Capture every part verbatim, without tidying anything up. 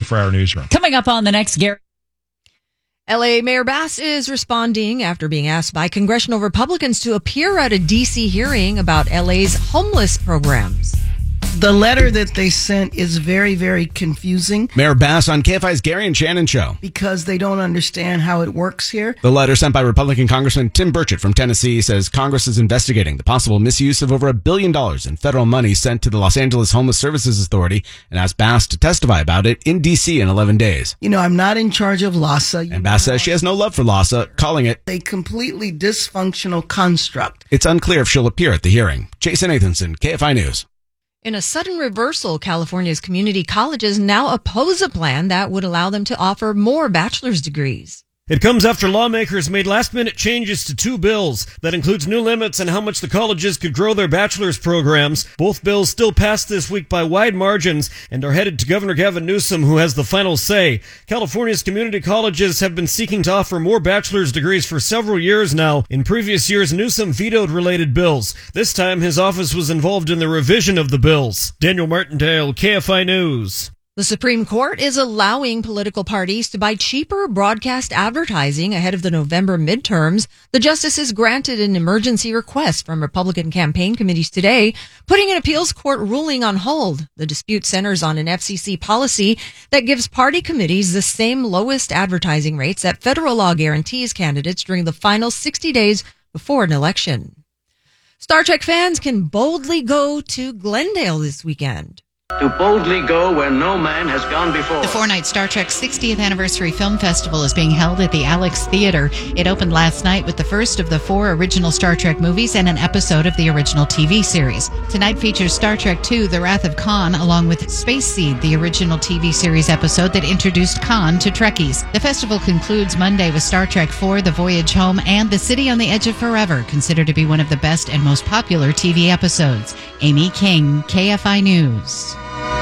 twenty-four hour newsroom. Coming up on the next Gary. L A Mayor Bass is responding after being asked by congressional Republicans to appear at a D C hearing about L A's homeless programs. The letter that they sent is very, very confusing. Mayor Bass on K F I's Gary and Shannon show. Because they don't understand how it works here. The letter sent by Republican Congressman Tim Burchett from Tennessee says Congress is investigating the possible misuse of over a billion dollars in federal money sent to the Los Angeles Homeless Services Authority and asked Bass to testify about it in D C in eleven days. You know, I'm not in charge of LAHSA. And Bass says she has no love for LAHSA, calling it a completely dysfunctional construct. It's unclear if she'll appear at the hearing. Jason Nathanson, K F I News. In a sudden reversal, California's community colleges now oppose a plan that would allow them to offer more bachelor's degrees. It comes after lawmakers made last-minute changes to two bills. That includes new limits on how much the colleges could grow their bachelor's programs. Both bills still passed this week by wide margins and are headed to Governor Gavin Newsom, who has the final say. California's community colleges have been seeking to offer more bachelor's degrees for several years now. In previous years, Newsom vetoed related bills. This time, his office was involved in the revision of the bills. Daniel Martindale, K F I News. The Supreme Court is allowing political parties to buy cheaper broadcast advertising ahead of the November midterms. The justices granted an emergency request from Republican campaign committees today, putting an appeals court ruling on hold. The dispute centers on an F C C policy that gives party committees the same lowest advertising rates that federal law guarantees candidates during the final sixty days before an election. Star Trek fans can boldly go to Glendale this weekend. To boldly go where no man has gone before. The four-night Star Trek sixtieth Anniversary Film Festival is being held at the Alex Theater. It opened last night with the first of the four original Star Trek movies and an episode of the original T V series. Tonight features Star Trek two, The Wrath of Khan, along with Space Seed, the original T V series episode that introduced Khan to Trekkies. The festival concludes Monday with Star Trek four, The Voyage Home, and The City on the Edge of Forever, considered to be one of the best and most popular T V episodes. Amy King, K F I News.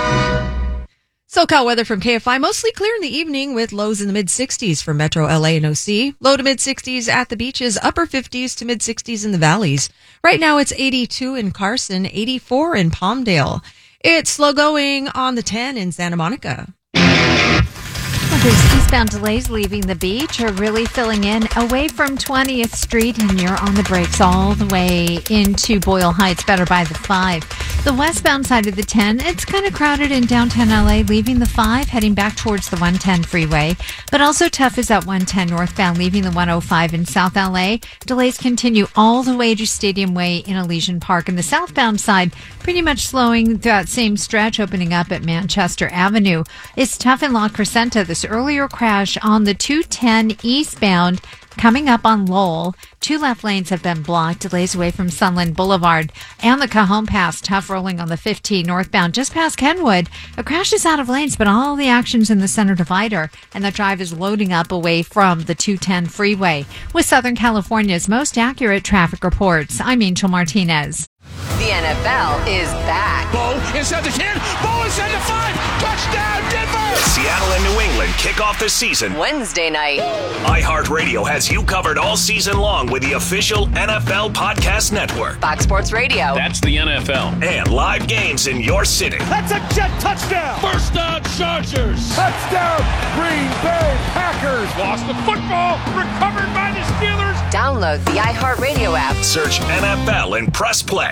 SoCal weather from K F I, mostly clear in the evening with lows in the mid-sixties for Metro L A and O C. Low to mid-sixties at the beaches, upper fifties to mid-sixties in the valleys. Right now it's eighty-two in Carson, eighty-four in Palmdale. It's slow going on the ten in Santa Monica. Well, those eastbound delays leaving the beach are really filling in away from twentieth Street, and you're on the brakes all the way into Boyle Heights, better by the five. The westbound side of the ten, it's kind of crowded in downtown L A, leaving the five, heading back towards the one ten freeway. But also tough is that one ten northbound, leaving the one oh five in South L A. Delays continue all the way to Stadium Way in Elysian Park. And the southbound side, pretty much slowing that same stretch, opening up at Manchester Avenue. It's tough in La Crescenta. This earlier crash on the two ten eastbound coming up on Lowell. Two left lanes have been blocked. Delays away from Sunland Boulevard and the Cajon Pass. Tough rolling on the fifteen northbound just past Kenwood. A crash is out of lanes, but all the action's in the center divider, and the drive is loading up away from the two ten freeway. With Southern California's most accurate traffic reports, I'm Angel Martinez. The N F L is back. Bo inside the ten. Bo inside the five. Touchdown, Denver. Seattle and New England kick off the season Wednesday night. iHeartRadio has you covered all season long with the official N F L Podcast Network. Fox Sports Radio. That's the N F L. And live games in your city. That's a jet touchdown. First down, Chargers. Touchdown, Green Bay Packers. Lost the football. Recovered by the Steelers. Download the iHeartRadio app. Search N F L and press play.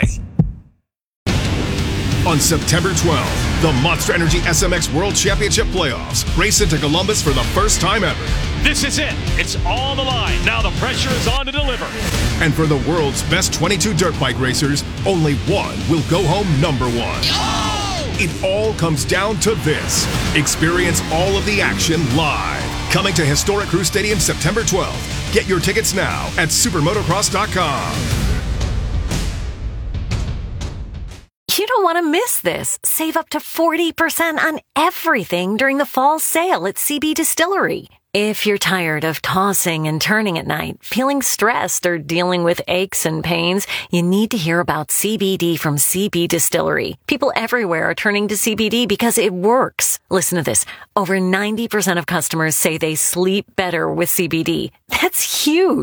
On September twelfth, the Monster Energy S M X World Championship Playoffs race into Columbus for the first time ever. This is it. It's on the line. Now the pressure is on to deliver. And for the world's best twenty-two dirt bike racers, only one will go home number one. Oh! It all comes down to this. Experience all of the action live. Coming to historic Crew Stadium September twelfth. Get your tickets now at supermotocross dot com. You don't want to miss this. Save up to forty percent on everything during the fall sale at C B Distillery. If you're tired of tossing and turning at night, feeling stressed, or dealing with aches and pains, you need to hear about C B D from C B Distillery. People everywhere are turning to C B D because it works. Listen to this. Over ninety percent of customers say they sleep better with C B D. That's huge.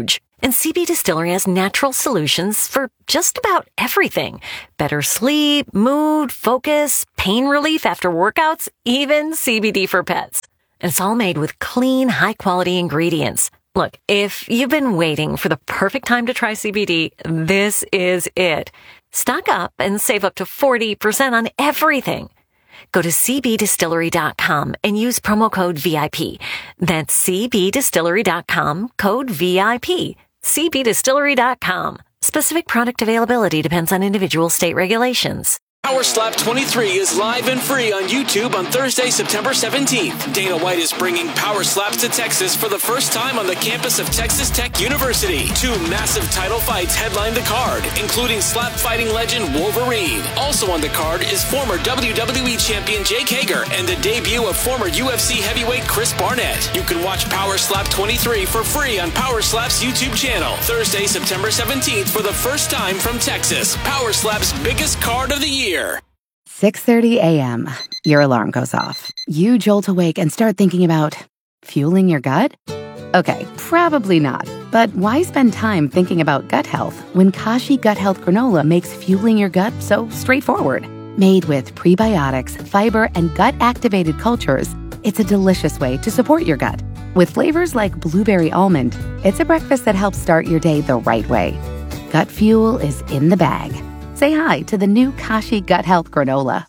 And C B Distillery has natural solutions for just about everything. Better sleep, mood, focus, pain relief after workouts, even C B D for pets. And it's all made with clean, high-quality ingredients. Look, if you've been waiting for the perfect time to try C B D, this is it. Stock up and save up to forty percent on everything. Go to c b distillery dot com and use promo code V I P. That's c b distillery dot com, code V I P. c b distillery dot com. Specific product availability depends on individual state regulations. Power Slap twenty-three is live and free on YouTube on Thursday, September seventeenth. Dana White is bringing Power Slaps to Texas for the first time on the campus of Texas Tech University. Two massive title fights headline the card, including slap fighting legend Wolverine. Also on the card is former W W E champion Jake Hager and the debut of former U F C heavyweight Chris Barnett. You can watch Power Slap twenty-three for free on Power Slap's YouTube channel. Thursday, September seventeenth for the first time from Texas. Power Slap's biggest card of the year. six thirty a.m. Your alarm goes off. You jolt awake and start thinking about fueling your gut? Okay, probably not. But why spend time thinking about gut health when Kashi Gut Health Granola makes fueling your gut so straightforward? Made with prebiotics, fiber, and gut-activated cultures, it's a delicious way to support your gut. With flavors like blueberry almond, it's a breakfast that helps start your day the right way. Gut fuel is in the bag. Say hi to the new Kashi Gut Health Granola.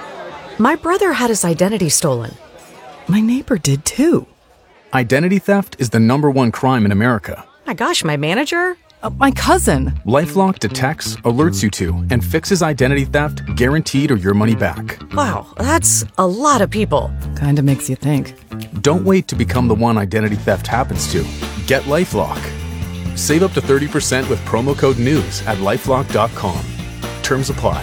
My brother had his identity stolen. My neighbor did too. Identity theft is the number one crime in America. My gosh, my manager? Uh, my cousin. LifeLock detects, alerts you to, and fixes identity theft guaranteed or your money back. Wow, that's a lot of people. Kinda makes you think. Don't wait to become the one identity theft happens to. Get LifeLock. Save up to thirty percent with promo code NEWS at lifelock dot com. Terms apply.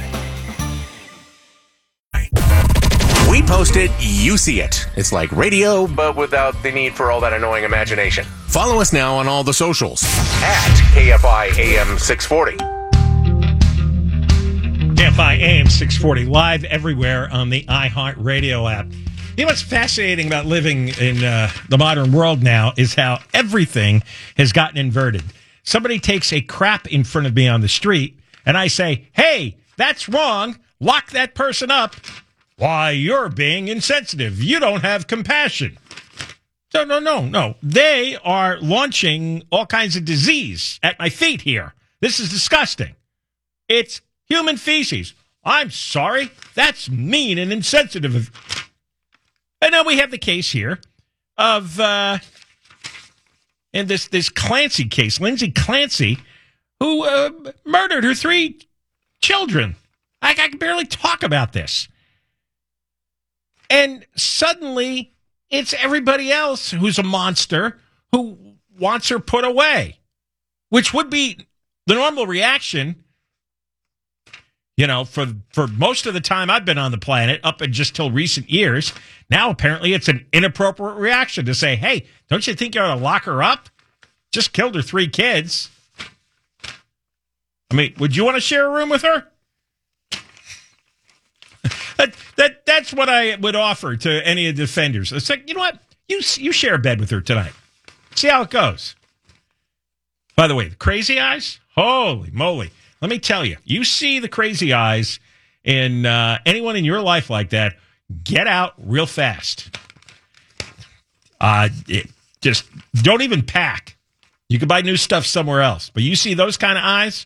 We post it, you see it. It's like radio, but without the need for all that annoying imagination. Follow us now on all the socials at K F I A M six forty. K F I A M six forty, live everywhere on the iHeartRadio app. You know what's fascinating about living in uh, the modern world now is how everything has gotten inverted. Somebody takes a crap in front of me on the street, and I say, hey, that's wrong. Lock that person up. Why, you're being insensitive. You don't have compassion. No, no, no, no. They are launching all kinds of disease at my feet here. This is disgusting. It's human feces. I'm sorry. That's mean and insensitive. And now we have the case here of, uh, in this, this Clancy case, Lindsay Clancy, who uh, murdered her three children. I, I can barely talk about this. And suddenly, it's everybody else who's a monster who wants her put away, which would be the normal reaction, you know, for, for most of the time I've been on the planet, up and just till recent years. Now, apparently, it's an inappropriate reaction to say, hey, don't you think you ought to lock her up? Just killed her three kids. I mean, would you want to share a room with her? that, that That's what I would offer to any of the defenders. It's like, you know what? You, you share a bed with her tonight. See how it goes. By the way, the crazy eyes? Holy moly. Let me tell you, you see the crazy eyes in uh, anyone in your life like that, get out real fast. Uh, it, just don't even pack. You can buy new stuff somewhere else. But you see those kind of eyes?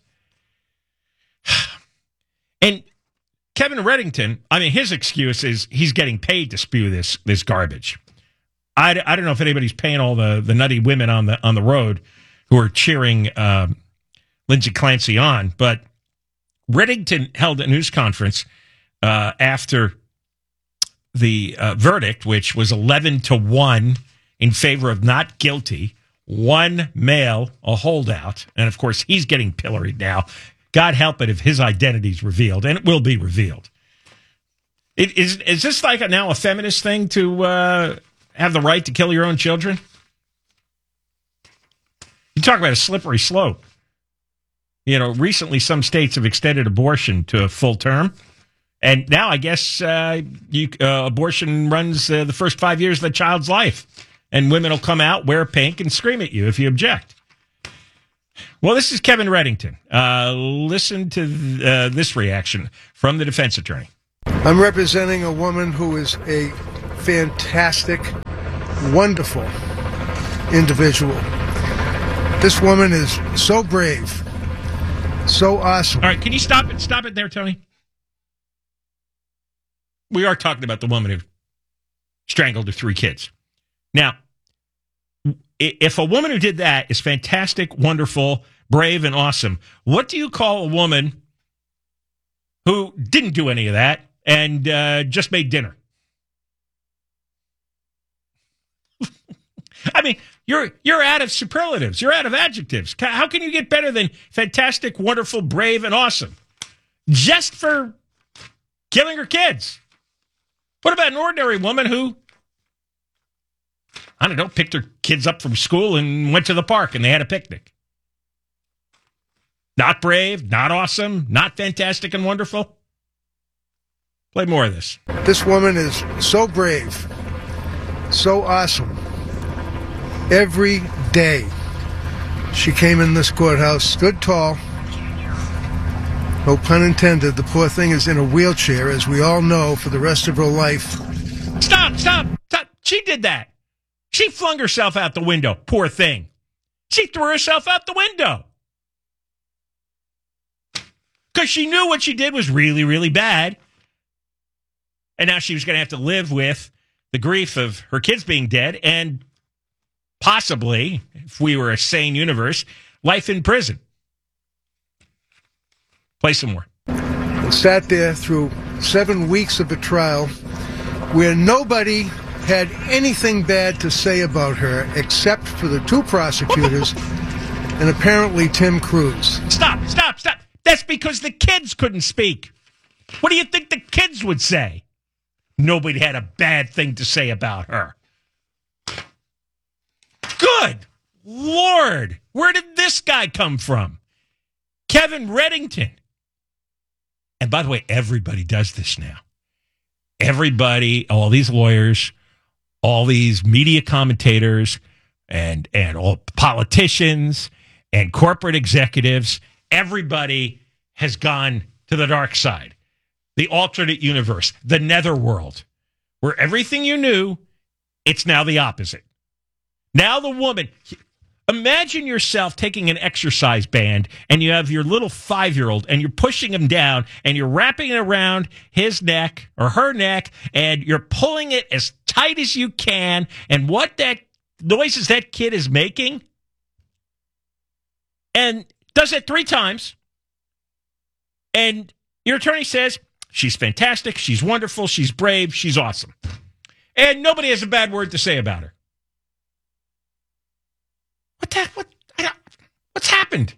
And Kevin Reddington, I mean, his excuse is he's getting paid to spew this this garbage. I, I don't know if anybody's paying all the, the nutty women on the on the road who are cheering um, Lindsay Clancy on, but Reddington held a news conference uh, after the uh, verdict, which was eleven to one in favor of not guilty. One male, a holdout, and of course he's getting pilloried now. God help it if his identity is revealed, and it will be revealed. It, is is this like a, now a feminist thing to uh, have the right to kill your own children? You talk about a slippery slope. You know, recently some states have extended abortion to a full term, and now I guess uh, you, uh, abortion runs uh, the first five years of the child's life, and women will come out, wear pink, and scream at you if you object. Well, this is Kevin Reddington. Uh, listen to th- uh, this reaction from the defense attorney. I'm representing a woman who is a fantastic, wonderful individual. This woman is so brave, so awesome. All right, can you stop it? Stop it there, Tony. We are talking about the woman who strangled her three kids. Now, if a woman who did that is fantastic, wonderful, brave, and awesome, what do you call a woman who didn't do any of that and uh, just made dinner? I mean, you're you're out of superlatives. You're out of adjectives. How can you get better than fantastic, wonderful, brave, and awesome? Just for killing her kids. What about an ordinary woman who, I don't know, picked her kids up from school and went to the park and they had a picnic? Not brave, not awesome, not fantastic and wonderful. Play more of this. This woman is so brave, so awesome. Every day she came in this courthouse, stood tall. No pun intended, the poor thing is in a wheelchair, as we all know, for the rest of her life. Stop, stop, stop. She did that. She flung herself out the window. Poor thing. She threw herself out the window. Because she knew what she did was really, really bad. And now she was going to have to live with the grief of her kids being dead and possibly, if we were a sane universe, life in prison. Play some more. And sat there through seven weeks of a trial where nobody had anything bad to say about her except for the two prosecutors and apparently Tim Cruz. Stop, stop, stop. That's because the kids couldn't speak. What do you think the kids would say? Nobody had a bad thing to say about her. Good Lord. Where did this guy come from? Kevin Reddington. And by the way, everybody does this now. Everybody, all these lawyers, all these media commentators, and, and all politicians and corporate executives, everybody has gone to the dark side. The alternate universe, the netherworld, where everything you knew, it's now the opposite. Now the woman, imagine yourself taking an exercise band and you have your little five-year-old and you're pushing him down and you're wrapping it around his neck or her neck and you're pulling it as tight as you can. And what that noises that kid is making, and does it three times. And your attorney says, she's fantastic, she's wonderful, she's brave, she's awesome. And nobody has a bad word to say about her. What the, what, what's happened?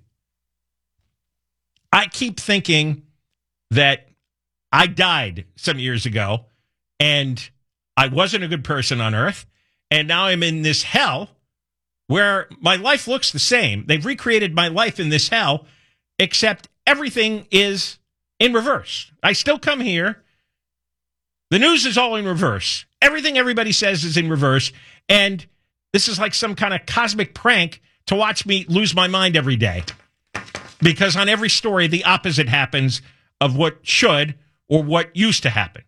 I keep thinking that I died some years ago and I wasn't a good person on earth. And now I'm in this hell where my life looks the same. They've recreated my life in this hell, except everything is in reverse. I still come here. The news is all in reverse. Everything everybody says is in reverse. And this is like some kind of cosmic prank to watch me lose my mind every day. Because on every story, the opposite happens of what should or what used to happen.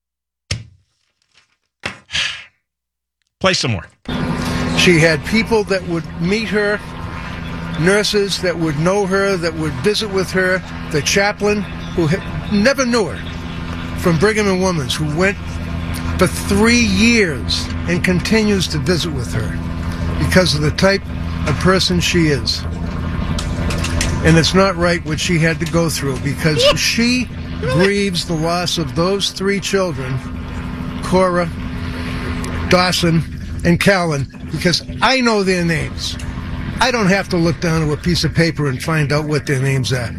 Play some more. She had people that would meet her, nurses that would know her, that would visit with her, the chaplain who ha- never knew her from Brigham and Women's, who went for three years and continues to visit with her because of the type of person she is. And it's not right what she had to go through, because she grieves the loss of those three children, Cora, Dawson, and Callan, because I know their names. I don't have to look down to a piece of paper and find out what their names are.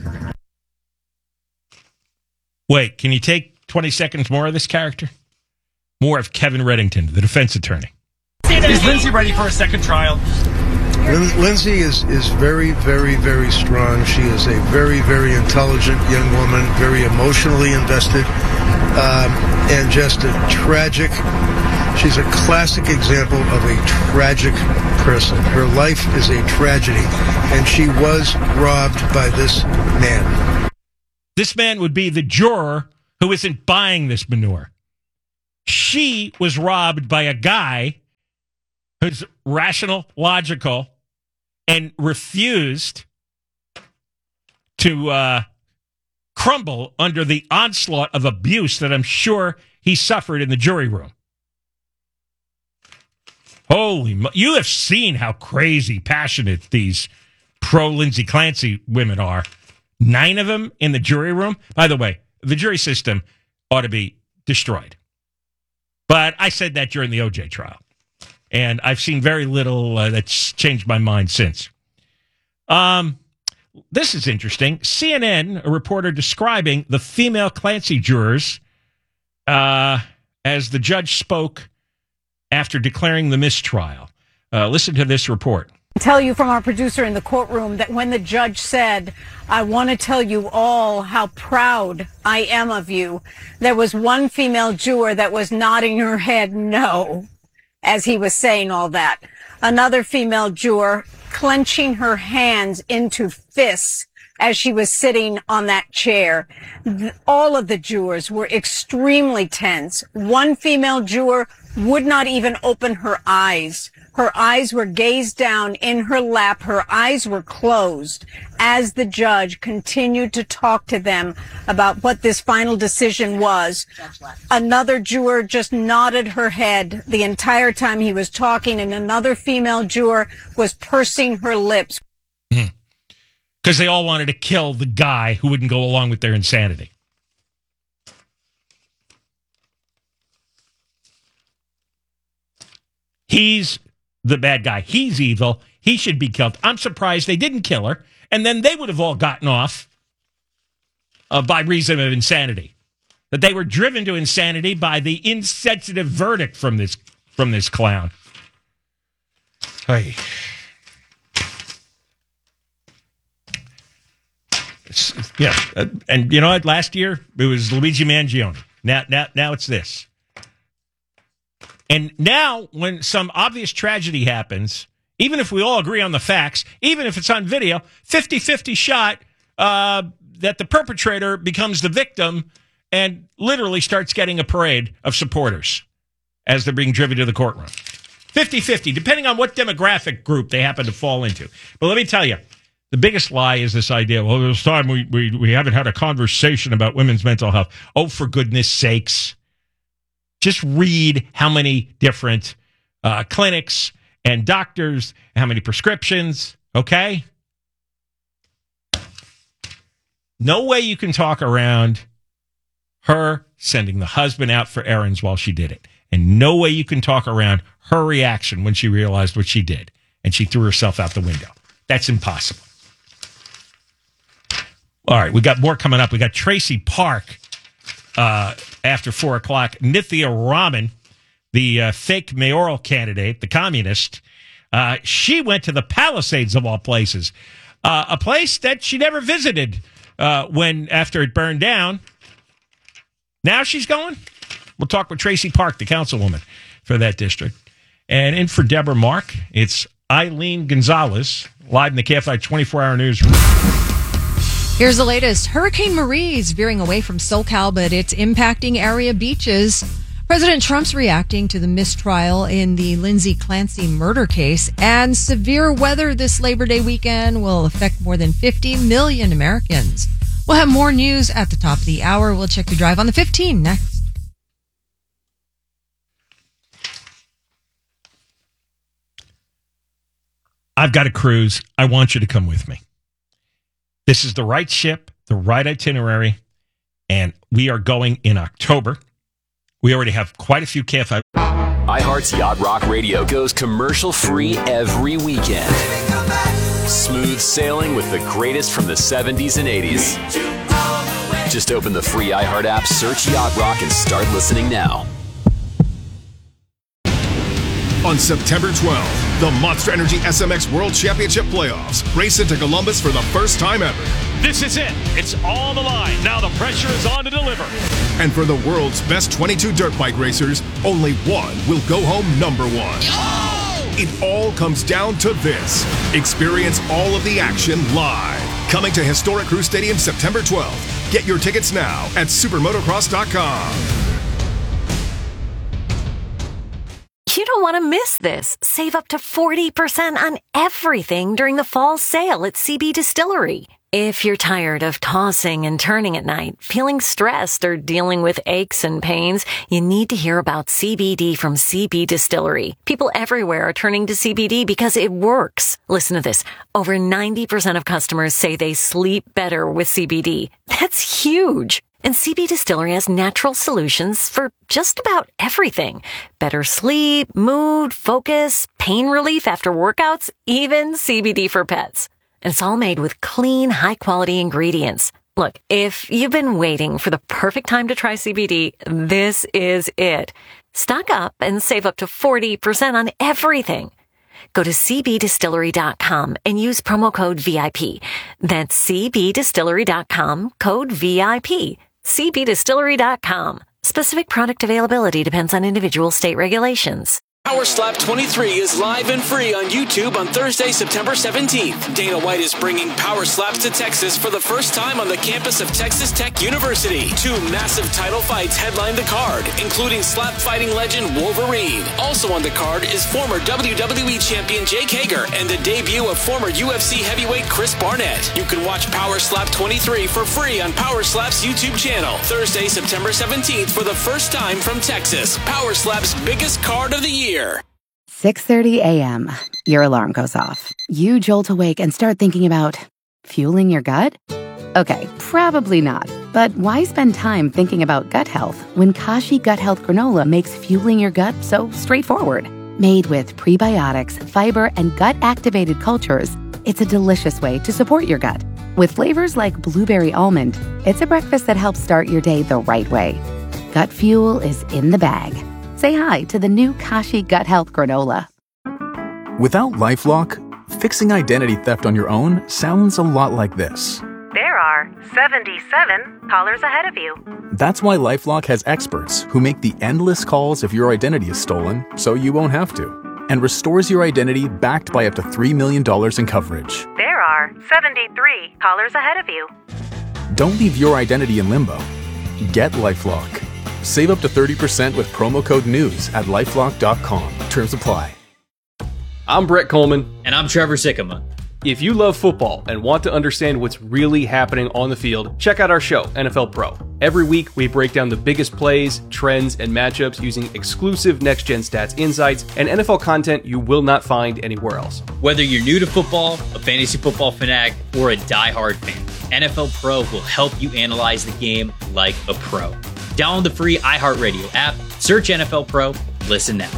Wait, can you take twenty seconds more of this character? More of Kevin Reddington, the defense attorney. Is Lindsay ready for a second trial? Lin- Lindsay is, is very, very, very strong. She is a very, very intelligent young woman, very emotionally invested, um, and just a tragic. She's a classic example of a tragic person. Her life is a tragedy, and she was robbed by this man. This man would be the juror who isn't buying this manure. She was robbed by a guy who's rational, logical, and refused to uh, crumble under the onslaught of abuse that I'm sure he suffered in the jury room. Holy, mo- you have seen how crazy passionate these pro-Lindsay Clancy women are. Nine of them in the jury room. By the way, the jury system ought to be destroyed. But I said that during the O J trial. And I've seen very little uh, that's changed my mind since. Um, this is interesting. C N N, a reporter describing the female Clancy jurors uh, as the judge spoke after declaring the mistrial. Uh, listen to this report. Tell you from our producer in the courtroom that when the judge said, "I want to tell you all how proud I am of you," there was one female juror that was nodding her head no as he was saying all that. Another female juror clenching her hands into fists as she was sitting on that chair. All of the jurors were extremely tense. One female juror would not even open her eyes. Her eyes were gazed down in her lap. Her eyes were closed as the judge continued to talk to them about what this final decision was. Another juror just nodded her head the entire time he was talking, and another female juror was pursing her lips. Because they all wanted to kill the guy who wouldn't go along with their insanity. He's the bad guy. He's evil. He should be killed. I'm surprised they didn't kill her, and then they would have all gotten off uh, by reason of insanity. That they were driven to insanity by the insensitive verdict from this from this clown. Hey. Yeah, uh, and you know what? Last year it was Luigi Mangione. Now, now, now it's this. And now, when some obvious tragedy happens, even if we all agree on the facts, even if it's on video, fifty-fifty shot uh, that the perpetrator becomes the victim and literally starts getting a parade of supporters as they're being driven to the courtroom. fifty-fifty, depending on what demographic group they happen to fall into. But let me tell you, the biggest lie is this idea, well, this time we, we, we haven't had a conversation about women's mental health. Oh, for goodness sakes. Just read how many different uh, clinics and doctors, how many prescriptions, okay? No way you can talk around her sending the husband out for errands while she did it. And no way you can talk around her reaction when she realized what she did and she threw herself out the window. That's impossible. All right, we got more coming up. We got Tracy Park uh, after four o'clock. Nithya Raman, the uh, fake mayoral candidate, the communist, uh, she went to the Palisades of all places, uh, a place that she never visited uh, when after it burned down. Now she's going. We'll talk with Tracy Park, the councilwoman for that district. And in for Deborah Mark, it's Eileen Gonzalez, live in the K F I twenty-four hour newsroom. Here's the latest. Hurricane Marie is veering away from SoCal, but it's impacting area beaches. President Trump's reacting to the mistrial in the Lindsay Clancy murder case, and severe weather this Labor Day weekend will affect more than fifty million Americans. We'll have more news at the top of the hour. We'll check your drive on the fifteen next. I've got a cruise. I want you to come with me. This is the right ship, the right itinerary, and we are going in October. We already have quite a few K F I. iHeart's Yacht Rock Radio goes commercial-free every weekend. Smooth sailing with the greatest from the seventies and eighties. Just open the free iHeart app, search Yacht Rock, and start listening now. On September twelfth, the Monster Energy S M X World Championship Playoffs race into Columbus for the first time ever. This is it. It's all on the line. Now the pressure is on to deliver. And for the world's best twenty-two dirt bike racers, only one will go home number one. Oh! It all comes down to this. Experience all of the action live. Coming to Historic Crew Stadium September twelfth. Get your tickets now at supermotocross dot com. You don't want to miss this. Save up to forty percent on everything during the fall sale at C B Distillery. If you're tired of tossing and turning at night, feeling stressed, or dealing with aches and pains, you need to hear about C B D from C B Distillery. People everywhere are turning to C B D because it works. Listen to this. Over ninety percent of customers say they sleep better with C B D. That's huge. And C B Distillery has natural solutions for just about everything. Better sleep, mood, focus, pain relief after workouts, even C B D for pets. And it's all made with clean, high-quality ingredients. Look, if you've been waiting for the perfect time to try C B D, this is it. Stock up and save up to forty percent on everything. Go to c b distillery dot com and use promo code V I P. That's c b distillery dot com, code V I P. c b distillery dot com. Specific product availability depends on individual state regulations. Power Slap twenty-three is live and free on YouTube on Thursday, September seventeenth. Dana White is bringing Power Slaps to Texas for the first time on the campus of Texas Tech University. Two massive title fights headline the card, including slap fighting legend Wolverine. Also on the card is former W W E champion Jake Hager and the debut of former U F C heavyweight Chris Barnett. You can watch Power Slap twenty-three for free on Power Slap's YouTube channel Thursday, September seventeenth for the first time from Texas. Power Slap's biggest card of the year. six thirty a.m. Your alarm goes off. You jolt awake and start thinking about fueling your gut? Okay, probably not. But why spend time thinking about gut health when Kashi Gut Health Granola makes fueling your gut so straightforward? Made with prebiotics, fiber, and gut-activated cultures, it's a delicious way to support your gut. With flavors like blueberry almond, it's a breakfast that helps start your day the right way. Gut fuel is in the bag. Say hi to the new Kashi Gut Health Granola. Without LifeLock, fixing identity theft on your own sounds a lot like this. There are seventy-seven callers ahead of you. That's why LifeLock has experts who make the endless calls if your identity is stolen so you won't have to, and restores your identity backed by up to three million dollars in coverage. There are seventy-three callers ahead of you. Don't leave your identity in limbo. Get LifeLock. Save up to thirty percent with promo code NEWS at lifelock dot com. Terms apply. I'm Brett Coleman. And I'm Trevor Sikkema. If you love football and want to understand what's really happening on the field, check out our show, N F L Pro. Every week, we break down the biggest plays, trends, and matchups using exclusive next-gen stats insights and N F L content you will not find anywhere else. Whether you're new to football, a fantasy football fanatic, or a diehard fan, N F L Pro will help you analyze the game like a pro. Download the free iHeartRadio app, search N F L Pro, listen now.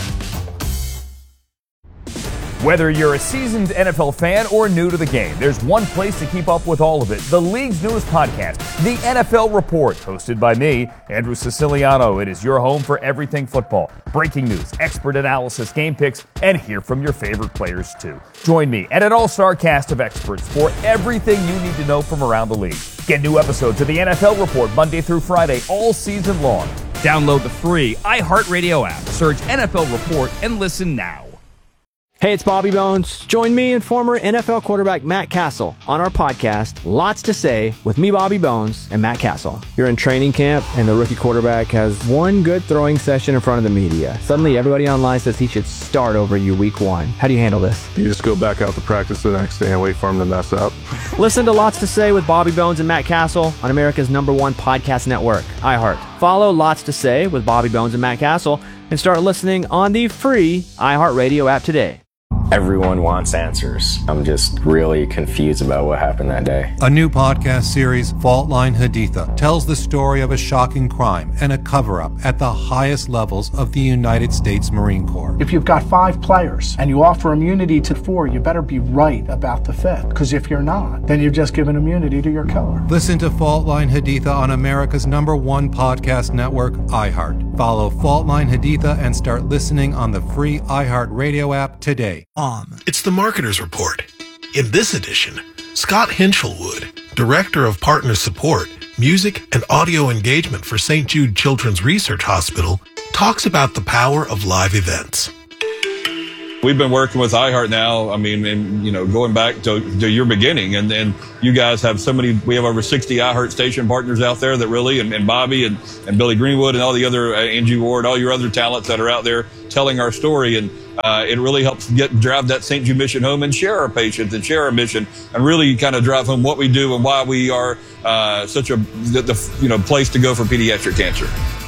Whether you're a seasoned N F L fan or new to the game, there's one place to keep up with all of it. The league's newest podcast, The N F L Report, hosted by me, Andrew Siciliano. It is your home for everything football. Breaking news, expert analysis, game picks, and hear from your favorite players too. Join me and an all-star cast of experts for everything you need to know from around the league. Get new episodes of The N F L Report Monday through Friday all season long. Download the free iHeartRadio app, search N F L Report, and listen now. Hey, it's Bobby Bones. Join me and former N F L quarterback Matt Castle on our podcast, Lots to Say, with me, Bobby Bones, and Matt Castle. You're in training camp, and the rookie quarterback has one good throwing session in front of the media. Suddenly, everybody online says he should start over you week one. How do you handle this? You just go back out to practice the next day and wait for him to mess up. Listen to Lots to Say with Bobby Bones and Matt Castle on America's number one podcast network, iHeart. Follow Lots to Say with Bobby Bones and Matt Castle and start listening on the free iHeartRadio app today. Everyone wants answers. I'm just really confused about what happened that day. A new podcast series, Fault Line Haditha, tells the story of a shocking crime and a cover-up at the highest levels of the United States Marine Corps. If you've got five players and you offer immunity to four, you better be right about the fifth. Because if you're not, then you've just given immunity to your killer. Listen to Fault Line Haditha on America's number one podcast network, iHeart. Follow Fault Line Haditha and start listening on the free iHeart Radio app today. It's the Marketer's Report. In this edition, Scott Hinchelwood, Director of Partner Support, Music and Audio Engagement for Saint Jude Children's Research Hospital, talks about the power of live events. We've been working with iHeart now, I mean, and, you know, going back to, to your beginning, and then you guys have so many, we have over sixty iHeart station partners out there that really, and, and Bobby and, and Billy Greenwood and all the other, uh, Angie Ward, all your other talents that are out there telling our story. And uh, it really helps get drive that Saint Jude mission home and share our patients and share our mission and really kind of drive home what we do and why we are uh, such a, the, the, you know, place to go for pediatric cancer.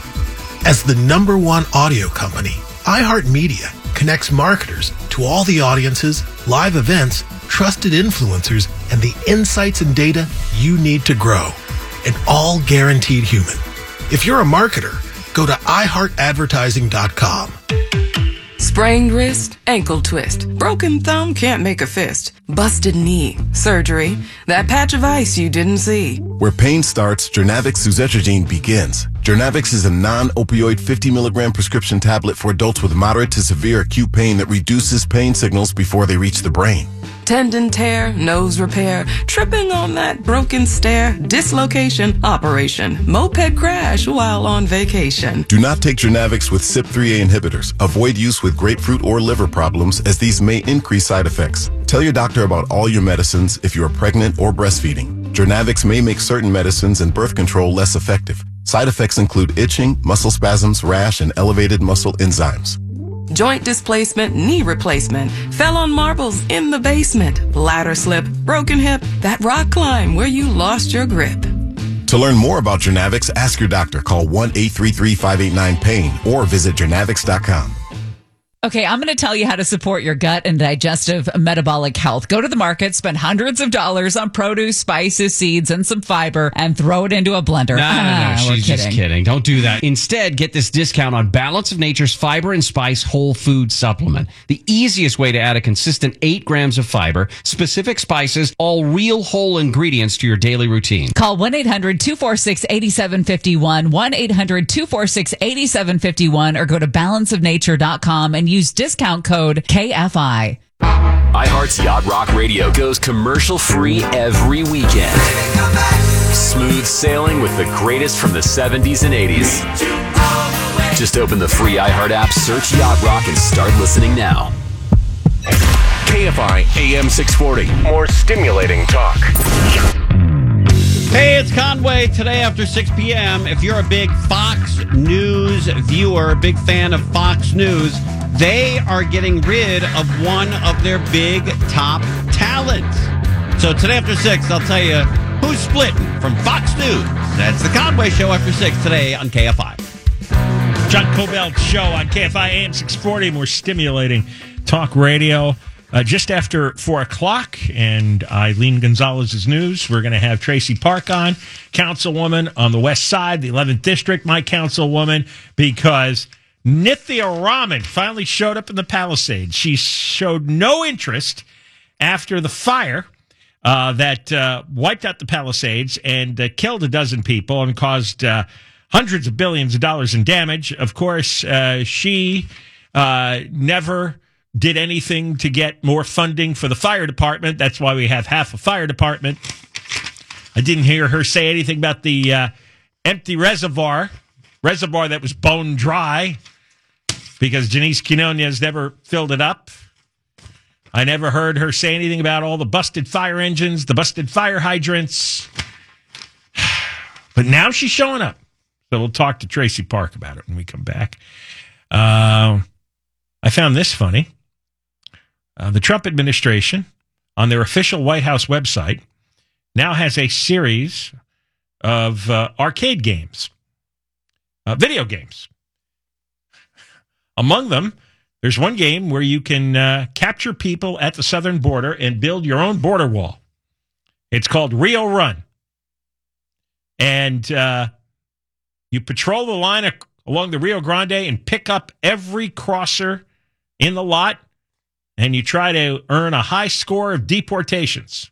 As the number one audio company, iHeartMedia connects marketers to all the audiences, live events, trusted influencers, and the insights and data you need to grow. And all guaranteed human. If you're a marketer, go to i heart advertising dot com. Sprained wrist, ankle twist, broken thumb, can't make a fist, busted knee, surgery, that patch of ice you didn't see. Where pain starts, Jernavix suzetrigine begins. Jernavix is a non-opioid fifty milligram prescription tablet for adults with moderate to severe acute pain that reduces pain signals before they reach the brain. Tendon tear, nose repair, tripping on that broken stair, dislocation, operation, moped crash while on vacation. Do not take Jernavix with C Y P three A inhibitors. Avoid use with grapefruit or liver problems, as these may increase side effects. Tell your doctor about all your medicines if you are pregnant or breastfeeding. Jernavix may make certain medicines and birth control less effective. Side effects include itching, muscle spasms, rash, and elevated muscle enzymes. Joint displacement, knee replacement, fell on marbles in the basement, ladder slip, broken hip, that rock climb where you lost your grip. To learn more about Jernavix, ask your doctor. Call one eight three three, five eight nine, pain or visit jernavix dot com. Okay, I'm going to tell you how to support your gut and digestive metabolic health. Go to the market, spend hundreds of dollars on produce, spices, seeds, and some fiber, and throw it into a blender. No, no, no, ah, she's we're just kidding. kidding. Don't do that. Instead, get this discount on Balance of Nature's Fiber and Spice Whole Food Supplement. The easiest way to add a consistent eight grams of fiber, specific spices, all real whole ingredients to your daily routine. Call one eight hundred, two four six, eight seven five one, one eight hundred, two four six, eight seven five one, or go to balance of nature dot com and use discount code K F I. iHeart's Yacht Rock Radio goes commercial free every weekend. Smooth sailing with the greatest from the seventies and eighties. Just open the free iHeart app, search Yacht Rock, and start listening now. K F I A M six forty. More stimulating talk. Hey, it's Conway. Today after six p.m., if you're a big Fox News viewer, big fan of Fox News, they are getting rid of one of their big top talents. So today after six, I'll tell you who's splitting from Fox News. That's the Conway Show after six today on K F I. John Cobelt Show on K F I A M six forty. More stimulating talk radio. Uh, just after four o'clock, and Eileen Gonzalez's news, we're going to have Tracy Park on, councilwoman on the west side, the eleventh district, my councilwoman, because Nithya Raman finally showed up in the Palisades. She showed no interest after the fire uh, that uh, wiped out the Palisades and uh, killed a dozen people and caused uh, hundreds of billions of dollars in damage. Of course, uh, she uh, never did anything to get more funding for the fire department. That's why we have half a fire department. I didn't hear her say anything about the uh, empty reservoir, reservoir that was bone dry because Janice Quinones never filled it up. I never heard her say anything about all the busted fire engines, the busted fire hydrants. But now she's showing up. So we'll talk to Tracy Park about it when we come back. Uh, I found this funny. Uh, the Trump administration, on their official White House website, now has a series of uh, arcade games, uh, video games. Among them, there's one game where you can uh, capture people at the southern border and build your own border wall. It's called Rio Run. And uh, you patrol the line along the Rio Grande and pick up every crosser in the lot, and you try to earn a high score of deportations.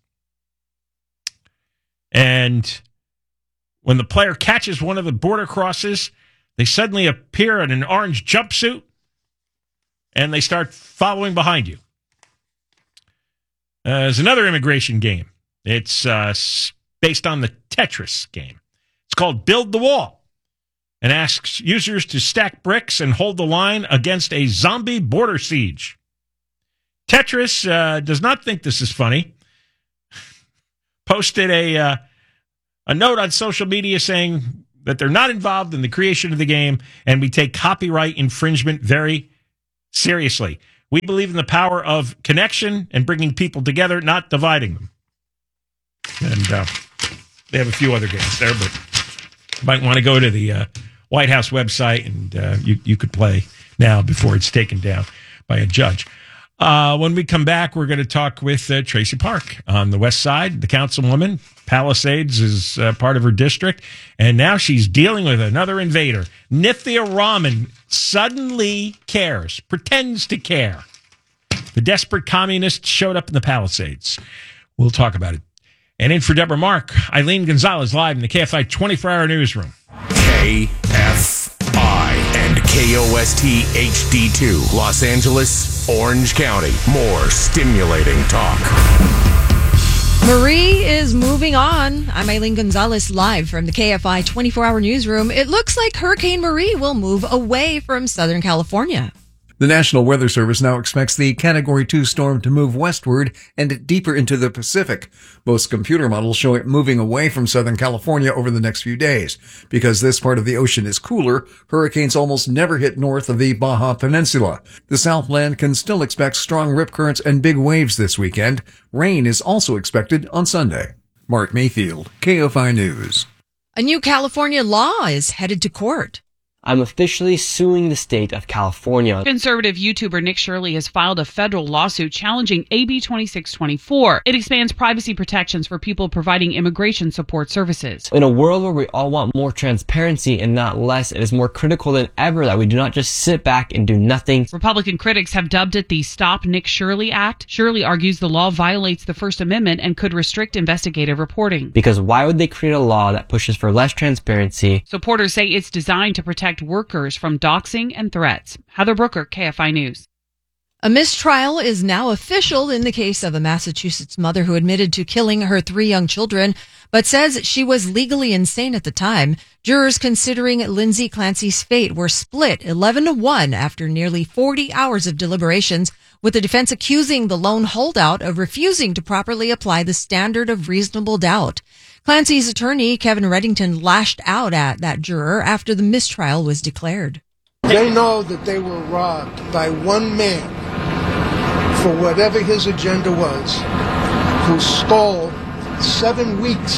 And when the player catches one of the border crosses, they suddenly appear in an orange jumpsuit, and they start following behind you. Uh, there's another immigration game It's uh, based on the Tetris game. It's called Build the Wall and asks users to stack bricks and hold the line against a zombie border siege. Tetris uh, does not think this is funny. Posted a uh, a note on social media saying that they're not involved in the creation of the game and we take copyright infringement very seriously. We believe in the power of connection and bringing people together, not dividing them. And uh, they have a few other games there, but you might want to go to the uh, White House website and uh, you, you could play now before it's taken down by a judge. Uh, when we come back, we're going to talk with uh, Tracy Park on the West Side, the councilwoman. Palisades is uh, part of her district, and now she's dealing with another invader. Nithya Raman suddenly cares, pretends to care. The desperate communist showed up in the Palisades. We'll talk about it. And in for Deborah Mark, Eileen Gonzalez live in the K F I twenty-four hour newsroom. K F I and K O S T H D two, Los Angeles, Orange County. More stimulating talk. Marie is moving on. I'm Eileen Gonzalez live from the K F I twenty-four hour newsroom. It looks like Hurricane Marie will move away from Southern California. The National Weather Service now expects the Category two storm to move westward and deeper into the Pacific. Most computer models show it moving away from Southern California over the next few days. Because this part of the ocean is cooler, hurricanes almost never hit north of the Baja Peninsula. The Southland can still expect strong rip currents and big waves this weekend. Rain is also expected on Sunday. Mark Mayfield, K F I News. A new California law is headed to court. I'm officially suing the state of California. Conservative YouTuber Nick Shirley has filed a federal lawsuit challenging A B twenty-six twenty-four. It expands privacy protections for people providing immigration support services. In a world where we all want more transparency and not less, it is more critical than ever that we do not just sit back and do nothing. Republican critics have dubbed it the Stop Nick Shirley Act. Shirley argues the law violates the First Amendment and could restrict investigative reporting. Because why would they create a law that pushes for less transparency? Supporters say it's designed to protect workers from doxing and threats. Heather Brooker, K F I News. A mistrial is now official in the case of a Massachusetts mother who admitted to killing her three young children, but says she was legally insane at the time. Jurors considering Lindsay Clancy's fate were split eleven to one after nearly forty hours of deliberations, with the defense accusing the lone holdout of refusing to properly apply the standard of reasonable doubt. Clancy's attorney, Kevin Reddington, lashed out at that juror after the mistrial was declared. They know that they were robbed by one man for whatever his agenda was, who stole seven weeks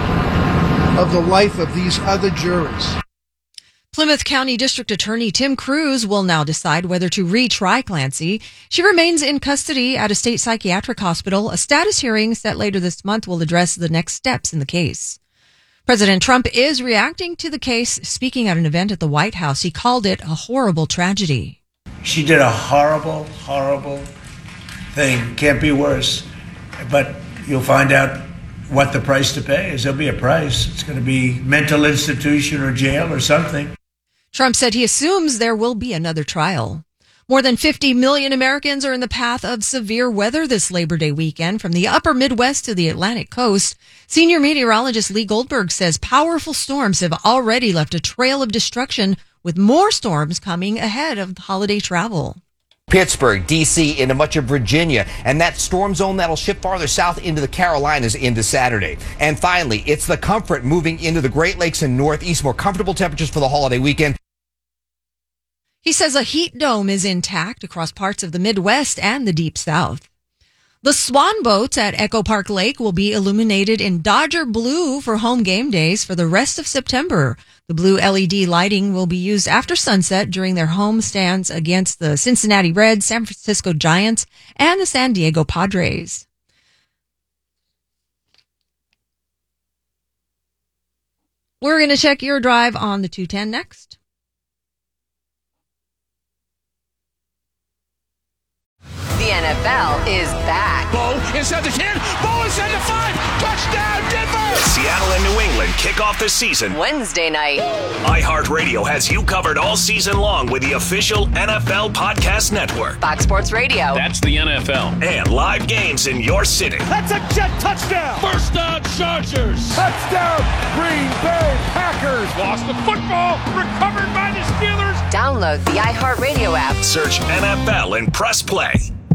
of the life of these other jurors. Plymouth County District Attorney Tim Cruz will now decide whether to retry Clancy. She remains in custody at a state psychiatric hospital. A status hearing set later this month will address the next steps in the case. President Trump is reacting to the case. Speaking at an event at the White House, he called it a horrible tragedy. She did a horrible, horrible thing. Can't be worse. But you'll find out what the price to pay is. There'll be a price. It's going to be mental institution or jail or something. Trump said he assumes there will be another trial. More than fifty million Americans are in the path of severe weather this Labor Day weekend, from the upper Midwest to the Atlantic coast. Senior meteorologist Lee Goldberg says powerful storms have already left a trail of destruction, with more storms coming ahead of holiday travel. Pittsburgh, D C, into much of Virginia, and that storm zone that'll shift farther south into the Carolinas into Saturday. And finally, it's the comfort moving into the Great Lakes and Northeast, more comfortable temperatures for the holiday weekend. He says a heat dome is intact across parts of the Midwest and the Deep South. The Swan boats at Echo Park Lake will be illuminated in Dodger blue for home game days for the rest of September. The blue L E D lighting will be used after sunset during their home stands against the Cincinnati Reds, San Francisco Giants, and the San Diego Padres. We're going to check your drive on the two ten next. The N F L is back. Bo inside the ten. Bo inside the five. Touchdown, Denver! Seattle and New England kick off the season Wednesday night. iHeartRadio has you covered all season long with the official N F L Podcast Network. Fox Sports Radio. That's the N F L. And live games in your city. That's a jet touchdown. First down, Chargers. Touchdown, Green Bay Packers. Lost the football. Recovered by the Steelers. Download the iHeartRadio app. Search N F L and press play.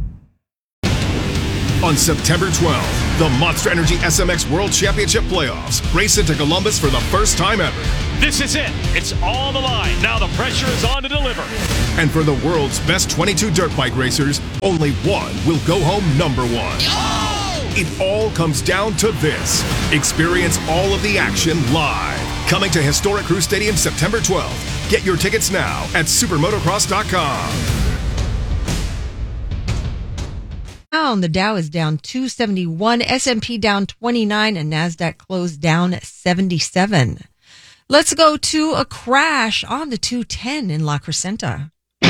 On September twelfth, the Monster Energy S M X World Championship Playoffs race into Columbus for the first time ever. This is it. It's all the line. Now the pressure is on to deliver. And for the world's best twenty-two dirt bike racers, only one will go home number one. Oh! It all comes down to this. Experience all of the action live. Coming to historic Crew Stadium September twelfth. Get your tickets now at supermotocross dot com. Down, the Dow is down two seventy-one, S and P down twenty-nine, and NASDAQ closed down seventy-seven. Let's go to a crash on the two ten in La Crescenta.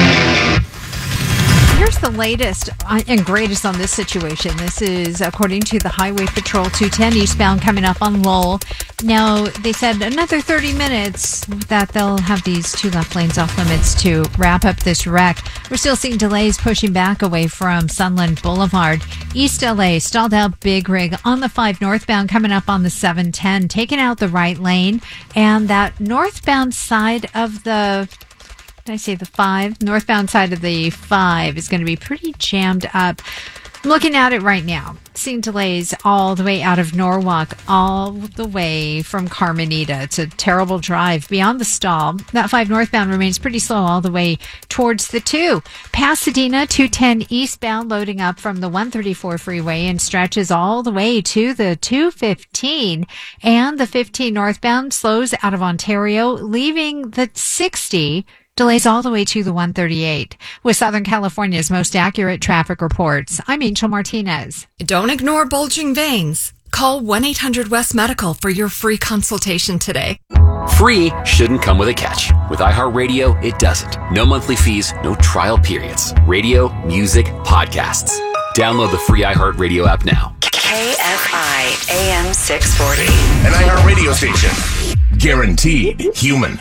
Here's the latest and greatest on this situation. This is according to the Highway Patrol two ten eastbound coming up on Lowell. Now, they said another thirty minutes that they'll have these two left lanes off limits to wrap up this wreck. We're still seeing delays pushing back away from Sunland Boulevard. East L A stalled out Big Rig on the five northbound coming up on the seven ten, taking out the right lane. And that northbound side of the... Did I say the five? Northbound side of the five is going to be pretty jammed up. I'm looking at it right now. Seeing delays all the way out of Norwalk, all the way from Carmenita. It's a terrible drive. Beyond the stall, that five northbound remains pretty slow all the way towards the two. Pasadena, two ten eastbound, loading up from the one thirty-four freeway and stretches all the way to the two fifteen. And the fifteen northbound slows out of Ontario, leaving the sixty. Delays all the way to the one thirty-eight. With Southern California's most accurate traffic reports, I'm Angel Martinez. Don't ignore bulging veins. Call one eight hundred West Medical for your free consultation today. Free shouldn't come with a catch. With iHeartRadio, it doesn't. No monthly fees, no trial periods. Radio, music, podcasts. Download the free iHeartRadio app now. K F I A M six forty. An iHeartRadio station. Guaranteed human.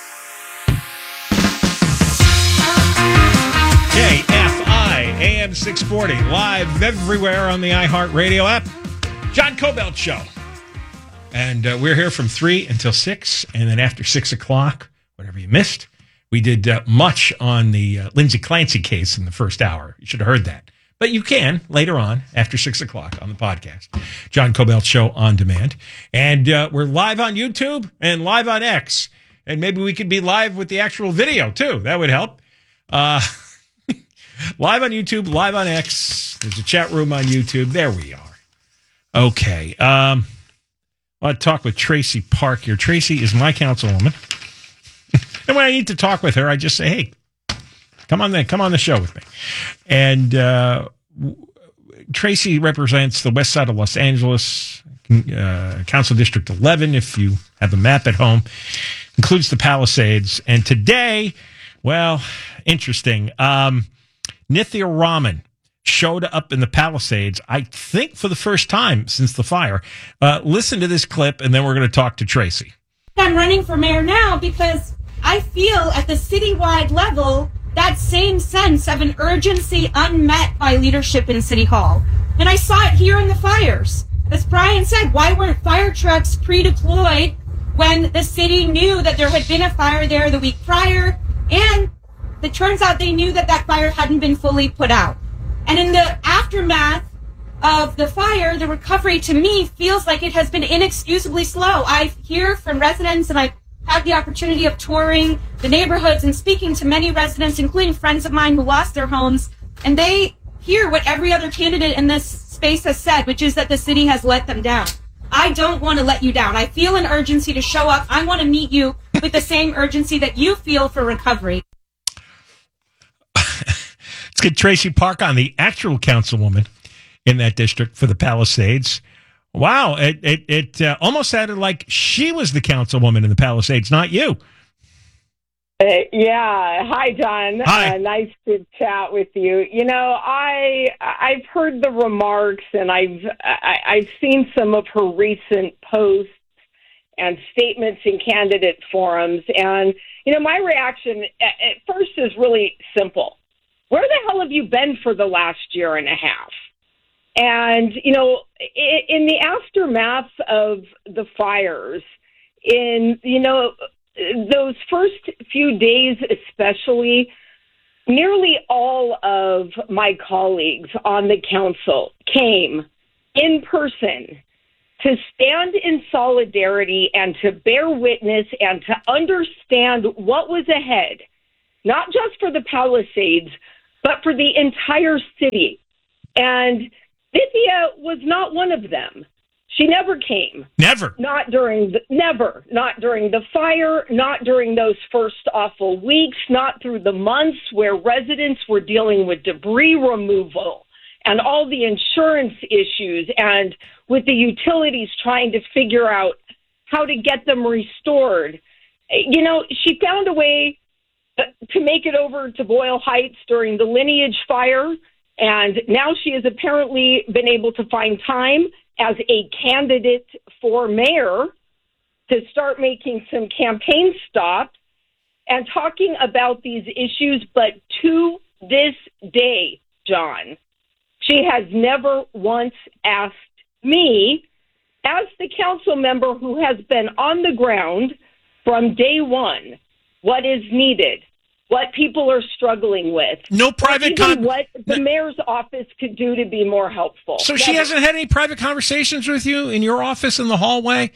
K F I A M six forty, live everywhere on the iHeartRadio app. John Cobelt Show. And uh, we're here from three until six, and then after six o'clock, whatever you missed, we did uh, much on the uh, Lindsay Clancy case in the first hour. You should have heard that. But you can later on after six o'clock on the podcast. John Cobelt Show on demand. And uh, we're live on YouTube and live on X. And maybe we could be live with the actual video, too. That would help. Uh Live on YouTube, live on X. There's a chat room on YouTube. There we are. Okay. Um, I want to talk with Tracy Park here. Tracy is my councilwoman. And when I need to talk with her, I just say, hey, come on the, come on the show with me. And uh, Tracy represents the west side of Los Angeles, uh, Council District eleven, if you have a map at home. Includes the Palisades. And today, well, interesting. Um, Nithya Raman showed up in the Palisades, I think for the first time since the fire. Uh, listen to this clip, and then we're going to talk to Tracy. I'm running for mayor now because I feel at the citywide level that same sense of an urgency unmet by leadership in City Hall. And I saw it here in the fires. As Brian said, why weren't fire trucks pre-deployed when the city knew that there had been a fire there the week prior? And it turns out they knew that that fire hadn't been fully put out. And in the aftermath of the fire, the recovery to me feels like it has been inexcusably slow. I hear from residents, and I've had the opportunity of touring the neighborhoods and speaking to many residents, including friends of mine who lost their homes, and they hear what every other candidate in this space has said, which is that the city has let them down. I don't want to let you down. I feel an urgency to show up. I want to meet you with the same urgency that you feel for recovery. Let's get Tracy Park on, the actual councilwoman in that district for the Palisades. Wow, it it, it uh, almost sounded like she was the councilwoman in the Palisades, not you. Uh, yeah. Hi, John. Hi. Uh, nice to chat with you. You know, I I've heard the remarks, and I've I, I've seen some of her recent posts and statements in candidate forums, and you know, my reaction at, at first is really simple. Where the hell have you been for the last year and a half? And you know, in, in the aftermath of the fires, in you know. those first few days especially, nearly all of my colleagues on the council came in person to stand in solidarity and to bear witness and to understand what was ahead, not just for the Palisades, but for the entire city. And Bithia was not one of them. She never came. Never. Not during the, never. Not during the fire, not during those first awful weeks, not through the months where residents were dealing with debris removal and all the insurance issues and with the utilities trying to figure out how to get them restored. You know, she found a way to make it over to Boyle Heights during the Lineage fire, and now she has apparently been able to find time as a candidate for mayor to start making some campaign stops and talking about these issues. But to this day, John, she has never once asked me, as the council member who has been on the ground from day one, what is needed, what people are struggling with. No private con- what the mayor's office could do to be more helpful. So she Never. hasn't had any private conversations with you in your office in the hallway?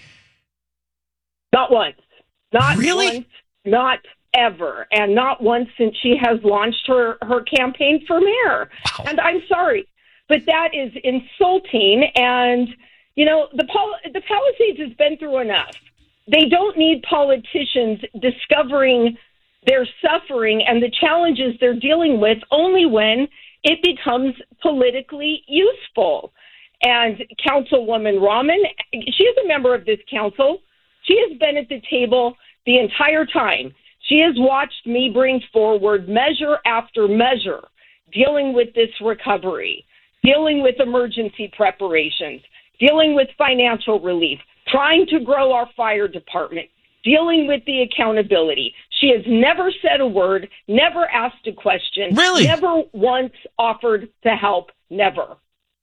Not once. Not really? once. Not ever. And not once since she has launched her, her campaign for mayor. Wow. And I'm sorry, but that is insulting. And, you know, the, Pal- the Palisades has been through enough. They don't need politicians discovering their suffering and the challenges they're dealing with only when it becomes politically useful. And Councilwoman Rahman, she is a member of this council. She has been at the table the entire time. She has watched me bring forward measure after measure, dealing with this recovery, dealing with emergency preparations, dealing with financial relief, trying to grow our fire department, dealing with the accountability. She has never said a word, never asked a question, really? Never once offered to help, never.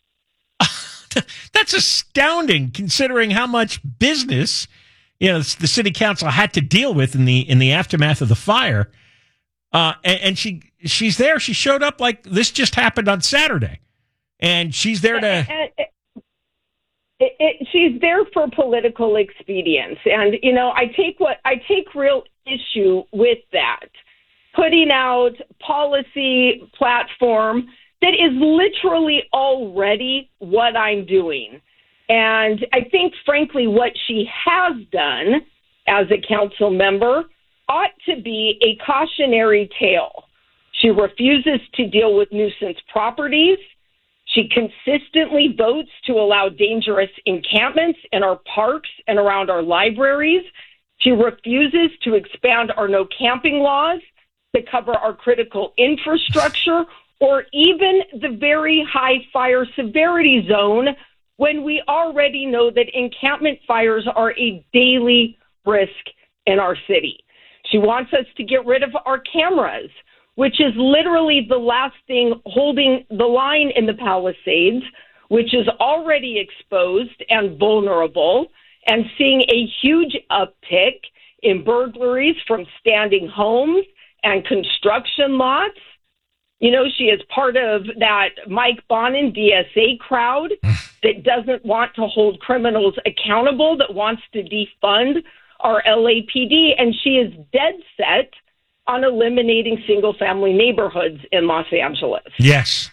That's astounding, considering how much business, you know, the city council had to deal with in the in the aftermath of the fire. Uh, and, and she she's there. She showed up like this just happened on Saturday, and she's there to. And, and, It, it, she's there for political expedience. And, you know, I take what I take real issue with that. Putting out policy platform that is literally already what I'm doing. And I think, frankly, what she has done as a council member ought to be a cautionary tale. She refuses to deal with nuisance properties. She consistently votes to allow dangerous encampments in our parks and around our libraries. She refuses to expand our no camping laws to cover our critical infrastructure or even the very high fire severity zone when we already know that encampment fires are a daily risk in our city. She wants us to get rid of our cameras, which is literally the last thing holding the line in the Palisades, which is already exposed and vulnerable, and seeing a huge uptick in burglaries from standing homes and construction lots. You know, she is part of that Mike Bonin D S A crowd that doesn't want to hold criminals accountable, that wants to defund our L A P D, and she is dead set on eliminating single-family neighborhoods in Los Angeles. Yes.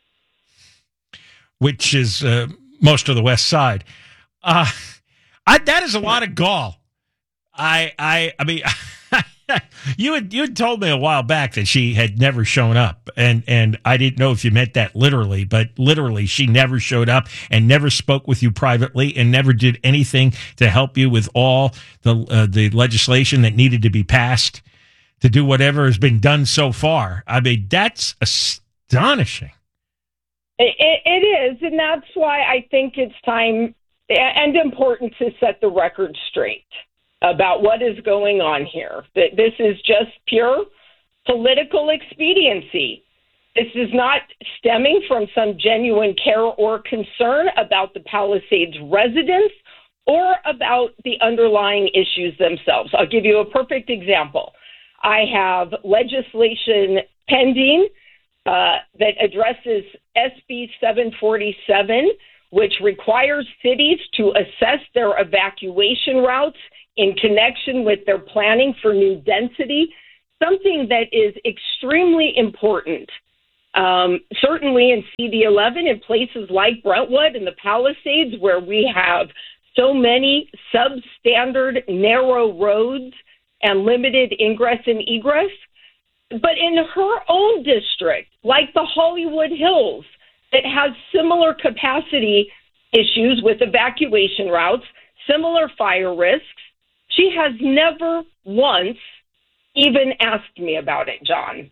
Which is uh, most of the West Side. Uh, I, that is a lot of gall. I, I, I mean, you had you had told me a while back that she had never shown up, and and I didn't know if you meant that literally, but literally, she never showed up and never spoke with you privately, and never did anything to help you with all the uh, the legislation that needed to be passed to do whatever has been done so far. I mean, that's astonishing. It, it, it is, and that's why I think it's time and important to set the record straight about what is going on here. That this is just pure political expediency. This is not stemming from some genuine care or concern about the Palisades residents or about the underlying issues themselves. I'll give you a perfect example. I have legislation pending uh, that addresses S B seven forty-seven, which requires cities to assess their evacuation routes in connection with their planning for new density, something that is extremely important. Um, certainly in C D eleven, in places like Brentwood and the Palisades, where we have so many substandard narrow roads and limited ingress and egress. But in her own district, like the Hollywood Hills, that has similar capacity issues with evacuation routes, similar fire risks, she has never once even asked me about it, John.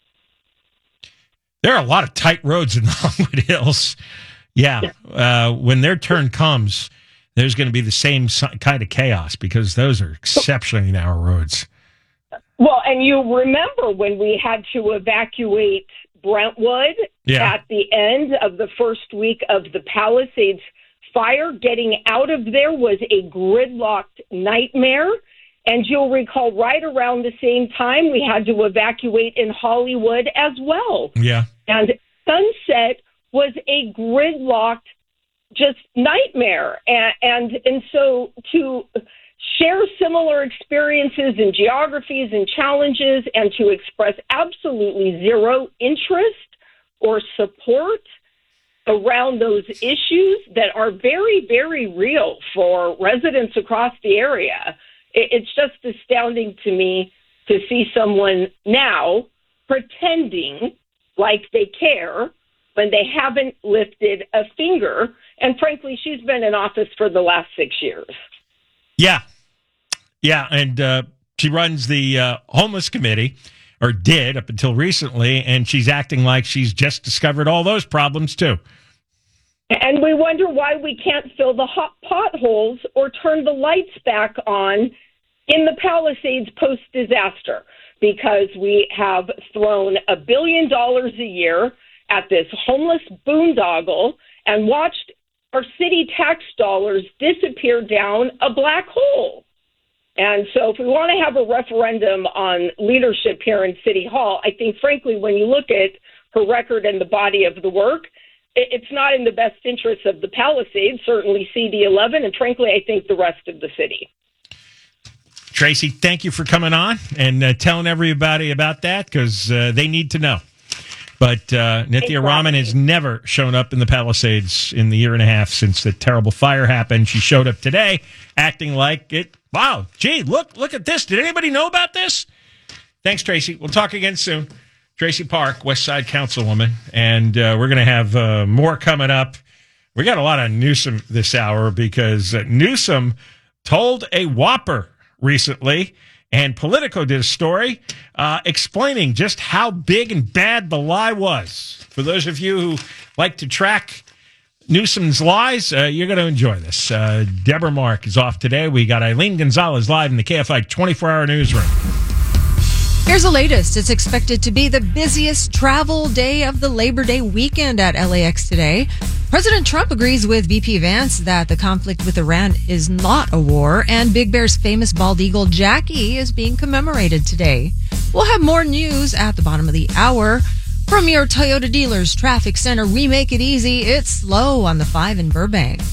There are a lot of tight roads in the Hollywood Hills. Yeah, uh, when their turn comes, there's going to be the same kind of chaos because those are exceptionally narrow roads. Well, and you remember when we had to evacuate Brentwood yeah. at the end of the first week of the Palisades fire, getting out of there was a gridlocked nightmare. And you'll recall right around the same time we had to evacuate in Hollywood as well. Yeah. And Sunset was a gridlocked just nightmare. And, and, and so to share similar experiences and geographies and challenges and to express absolutely zero interest or support around those issues that are very, very real for residents across the area. It's just astounding to me to see someone now pretending like they care when they haven't lifted a finger. And frankly, she's been in office for the last six years. Yeah. Yeah. And uh, she runs the uh, homeless committee, or did up until recently, and she's acting like she's just discovered all those problems too. And we wonder why we can't fill the hot potholes or turn the lights back on in the Palisades post-disaster, because we have thrown a billion dollars a year at this homeless boondoggle and watched our city tax dollars disappear down a black hole. And so if we want to have a referendum on leadership here in City Hall, I think, frankly, when you look at her record and the body of the work, it's not in the best interests of the Palisades, certainly C D eleven, and frankly, I think the rest of the city. Tracy, thank you for coming on and uh, telling everybody about that, because uh, they need to know. But uh, Nithya exactly. Raman has never shown up in the Palisades in the year and a half since the terrible fire happened. She showed up today acting like it. Wow, gee, look, look at this. Did anybody know about this? Thanks, Tracy. We'll talk again soon. Tracy Park, West Side Councilwoman, and uh, we're going to have uh, more coming up. We got a lot of Newsom this hour because uh, Newsom told a whopper recently, and Politico did a story uh, explaining just how big and bad the lie was. For those of you who like to track Newsom's lies, uh, you're going to enjoy this. Uh, Deborah Mark is off today. We got Eileen Gonzalez live in the K F I twenty-four hour newsroom. Here's the latest. It's expected to be the busiest travel day of the Labor Day weekend at L A X today. President Trump agrees with V P Vance that the conflict with Iran is not a war, and Big Bear's famous bald eagle Jackie is being commemorated today. We'll have more news at the bottom of the hour. From your Toyota dealer's traffic center, we make it easy. It's slow on the five in Burbank.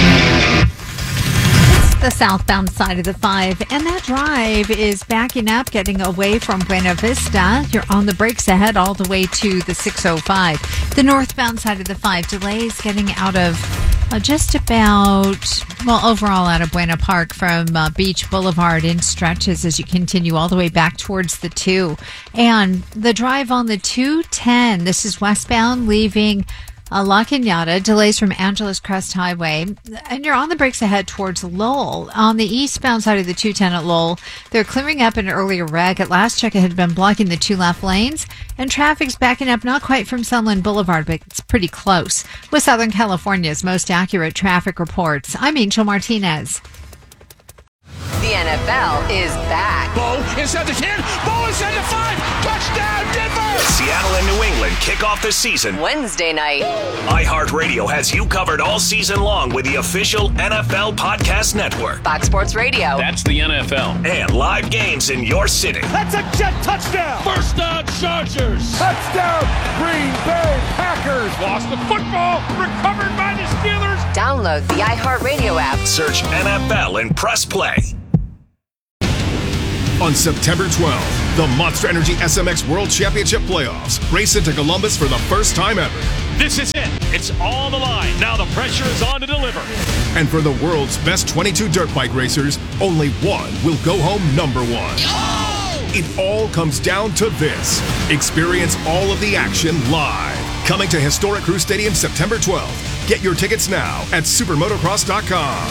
The southbound side of the five, and that drive is backing up, getting away from Buena Vista. You're on the brakes ahead all the way to the six oh five. The northbound side of the five, delays getting out of uh, just about, well, overall out of Buena Park from uh, Beach Boulevard in stretches as you continue all the way back towards the two. And the drive on the two ten, this is westbound, leaving Uh, La Cañada, delays from Angeles Crest Highway, and you're on the brakes ahead towards Lowell. On the eastbound side of the two ten at Lowell, they're clearing up an earlier wreck. At last check, it had been blocking the two left lanes, and traffic's backing up not quite from Sunland Boulevard, but it's pretty close. With Southern California's most accurate traffic reports, I'm Angel Martinez. The N F L is back. Ball inside the ten. Ball inside the five. Touchdown, Denver! Seattle and New England kick off the season Wednesday night. iHeartRadio has you covered all season long with the official N F L Podcast Network. Fox Sports Radio. That's the N F L. And live games in your city. That's a jet touchdown. First down, Chargers. Touchdown, Green Bay Packers. Lost the football. Recovered by the Steelers. Download the iHeartRadio app. Search N F L and press play. On September twelfth, the Monster Energy S M X World Championship Playoffs race into Columbus for the first time ever. This is it. It's all on the line. Now the pressure is on to deliver. And for the world's best twenty-two dirt bike racers, only one will go home number one. Oh! It all comes down to this. Experience all of the action live. Coming to historic Crew Stadium September twelfth. Get your tickets now at supermotocross dot com.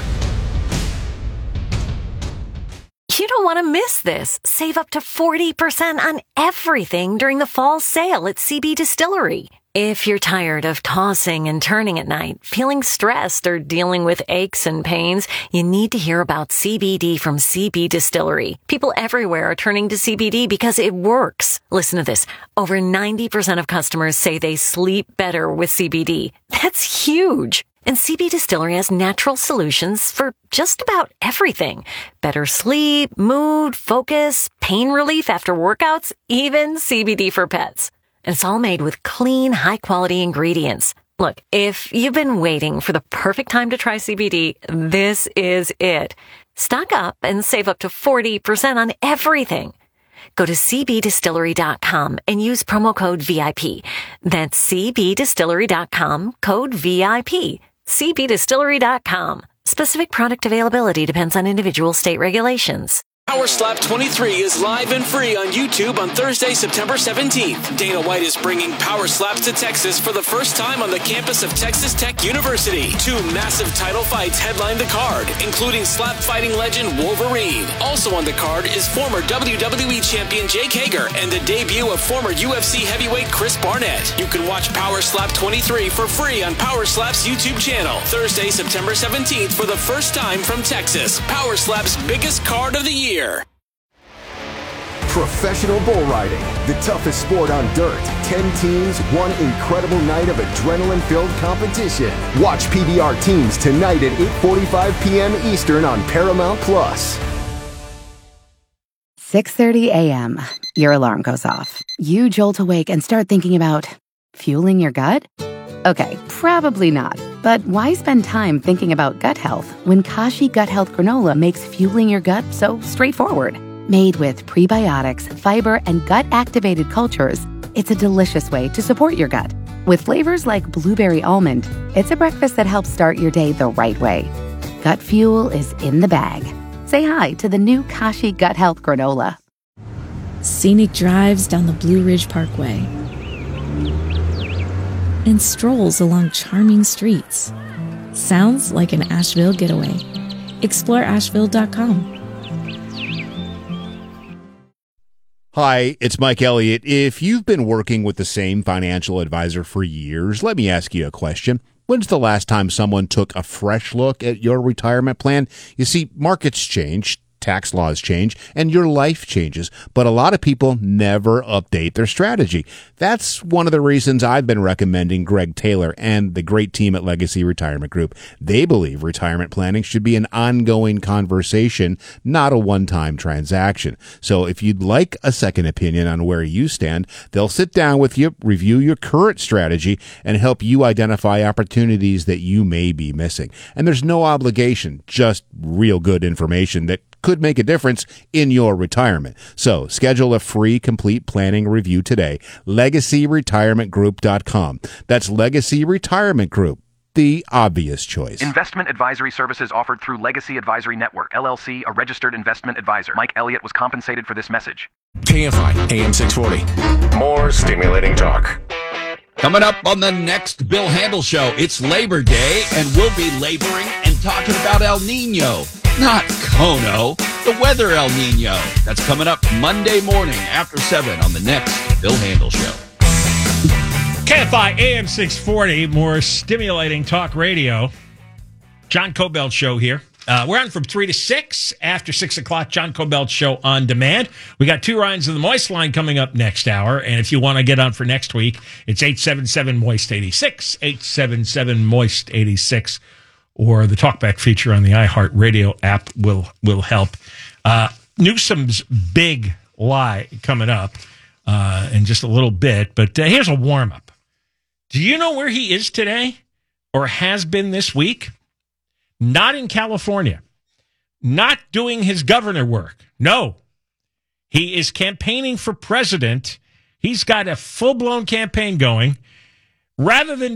You don't want to miss this. Save up to forty percent on everything during the fall sale at C B Distillery. If you're tired of tossing and turning at night, feeling stressed, or dealing with aches and pains, you need to hear about C B D from C B Distillery. People everywhere are turning to C B D because it works. Listen to this. Over ninety percent of customers say they sleep better with C B D. That's huge. And C B Distillery has natural solutions for just about everything. Better sleep, mood, focus, pain relief after workouts, even C B D for pets. And it's all made with clean, high-quality ingredients. Look, if you've been waiting for the perfect time to try C B D, this is it. Stock up and save up to forty percent on everything. Go to c b distillery dot com and use promo code V I P. That's c b distillery dot com, code V I P. c b distillery dot com. Specific product availability depends on individual state regulations. Power Slap twenty-three is live and free on YouTube on Thursday, September seventeenth. Dana White is bringing Power Slaps to Texas for the first time on the campus of Texas Tech University. Two massive title fights headline the card, including slap fighting legend Wolverine. Also on the card is former W W E champion Jake Hager and the debut of former U F C heavyweight Chris Barnett. You can watch Power Slap twenty-three for free on Power Slap's YouTube channel. Thursday, September seventeenth for the first time from Texas. Power Slap's biggest card of the year. Professional bull riding, the toughest sport on dirt. Ten teams, one incredible night of adrenaline-filled competition. Watch P B R Teams tonight at eight forty-five p.m. Eastern on Paramount Plus. six thirty a.m. Your alarm goes off. You jolt awake and start thinking about fueling your gut? Okay, probably not. But why spend time thinking about gut health when Kashi Gut Health Granola makes fueling your gut so straightforward? Made with prebiotics, fiber, and gut-activated cultures, it's a delicious way to support your gut. With flavors like blueberry almond, it's a breakfast that helps start your day the right way. Gut fuel is in the bag. Say hi to the new Kashi Gut Health Granola. Scenic drives down the Blue Ridge Parkway and strolls along charming streets. Sounds like an Asheville getaway. Explore asheville dot com. Hi, it's Mike Elliott. If you've been working with the same financial advisor for years, let me ask you a question. When's the last time someone took a fresh look at your retirement plan? You see, markets change, tax laws change, and your life changes, but a lot of people never update their strategy. That's one of the reasons I've been recommending Greg Taylor and the great team at Legacy Retirement Group. They believe retirement planning should be an ongoing conversation, not a one-time transaction. So if you'd like a second opinion on where you stand, they'll sit down with you, review your current strategy, and help you identify opportunities that you may be missing. And there's no obligation, just real good information that could make a difference in your retirement. So schedule a free complete planning review today. legacy retirement group dot com. That's Legacy Retirement Group, the obvious choice. Investment advisory services offered through Legacy Advisory Network, L L C, a registered investment advisor. Mike Elliott was compensated for this message. K F I, A M six forty. More stimulating talk. Coming up on the next Bill Handel Show, it's Labor Day, and we'll be laboring and talking about El Nino. Not Kono, the weather El Nino. That's coming up Monday morning after seven on the next Bill Handel Show. K F I A M six forty, more stimulating talk radio. John Cobelt Show here. Uh, we're on from three to six. After six o'clock, John Cobelt Show on demand. We got two Ryans of the Moist line coming up next hour. And if you want to get on for next week, it's eight seven seven moist eighty-six, eight seven seven moist eighty-six, or the Talkback feature on the iHeartRadio app will, will help. Uh, Newsom's big lie coming up uh, in just a little bit. But uh, here's a warm-up. Do you know where he is today or has been this week? Not in California, not doing his governor work. No, he is campaigning for president. He's got a full-blown campaign going. Rather than